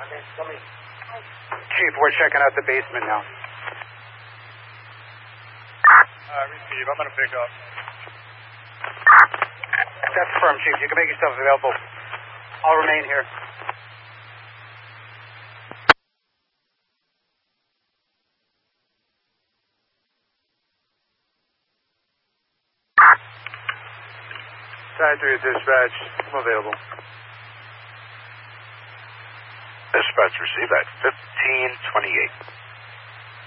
Chief, we're checking out the basement now. Receive. I'm going to pick up. That's firm, Chief. You can make yourself available. I'll remain here. Side 3 dispatch. I'm available. Dispatch received at 1528.